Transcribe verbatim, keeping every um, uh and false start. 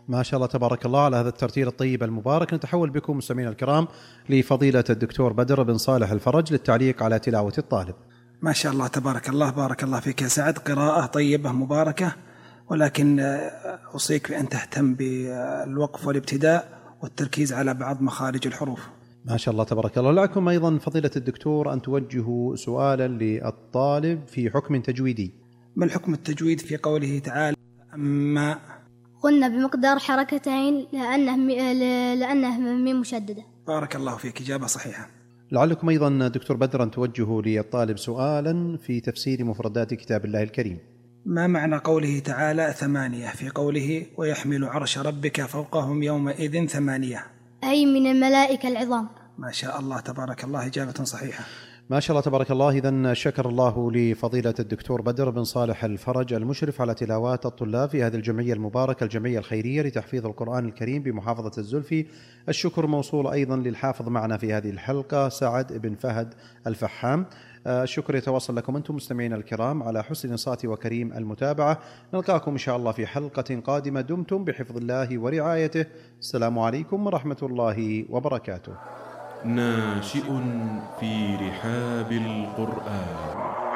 ما شاء الله تبارك الله على هذا الترتيل الطيب المبارك. نتحول بكم مستمعينا الكرام لفضيلة الدكتور بدر بن صالح الفرج للتعليق على تلاوة الطالب. ما شاء الله تبارك الله، بارك الله فيك يا سعد، قراءة طيبة مباركة، ولكن أوصيك بأن تهتم بالوقف والابتداء والتركيز على بعض مخارج الحروف. ما شاء الله تبارك الله. لكم أيضا فضيلة الدكتور أن توجهوا سؤالا للطالب في حكم تجويدي. ما الحكم التجويد في قوله تعالى أما قلنا بمقدار حركتين لأنه لأنه ميم مشددة؟ بارك الله فيك، إجابة صحيحة. لعلكم أيضا دكتور بدر أن توجهوا للطالب سؤالا في تفسير مفردات كتاب الله الكريم. ما معنى قوله تعالى ثمانية في قوله ويحمل عرش ربك فوقهم يومئذ ثمانية؟ أي من الملائكة العظام. ما شاء الله تبارك الله، إجابة صحيحة. ما شاء الله تبارك الله. إذن شكر الله لفضيلة الدكتور بدر بن صالح الفرج المشرف على تلاوات الطلاب في هذه الجمعية المباركة، الجمعية الخيرية لتحفيظ القرآن الكريم بمحافظة الزلفي. الشكر موصول أيضا للحافظ معنا في هذه الحلقة سعد بن فهد الفحام. الشكر يتواصل لكم أنتم مستمعين الكرام على حسن الإنصات وكريم المتابعة. نلقاكم إن شاء الله في حلقة قادمة، دمتم بحفظ الله ورعايته. السلام عليكم ورحمة الله وبركاته. ناشئ في رحاب القرآن.